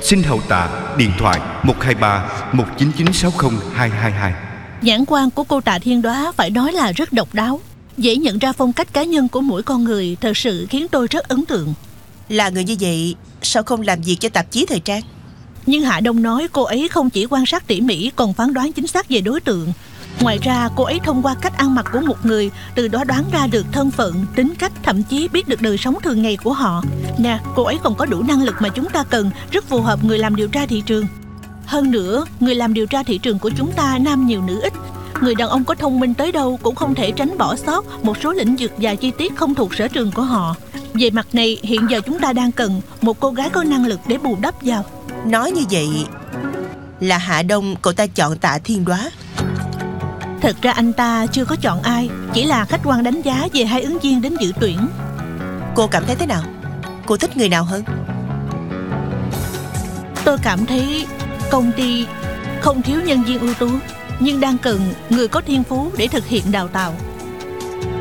Xin hậu tạ điện thoại 123 199 60 222. Nhãn quan của cô Tạ Thiên Đóa phải nói là rất độc đáo, dễ nhận ra phong cách cá nhân của mỗi con người, thật sự khiến tôi rất ấn tượng. Là người như vậy, sao không làm việc cho tạp chí thời trang? Nhưng Hạ Đông nói cô ấy không chỉ quan sát tỉ mỉ còn phán đoán chính xác về đối tượng. Ngoài ra cô ấy thông qua cách ăn mặc của một người, từ đó đoán ra được thân phận, tính cách, thậm chí biết được đời sống thường ngày của họ. Nè, cô ấy còn có đủ năng lực mà chúng ta cần, rất phù hợp người làm điều tra thị trường. Hơn nữa, người làm điều tra thị trường của chúng ta nam nhiều nữ ít. Người đàn ông có thông minh tới đâu cũng không thể tránh bỏ sót một số lĩnh vực và chi tiết không thuộc sở trường của họ. Về mặt này, hiện giờ chúng ta đang cần một cô gái có năng lực để bù đắp vào. Nói như vậy là Hạ Đông cậu ta chọn Tạ Thiên Đóa. Thật ra anh ta chưa có chọn ai, chỉ là khách quan đánh giá về hai ứng viên đến dự tuyển. Cô cảm thấy thế nào? Cô thích người nào hơn? Tôi cảm thấy công ty không thiếu nhân viên ưu tú, nhưng đang cần người có thiên phú để thực hiện đào tạo.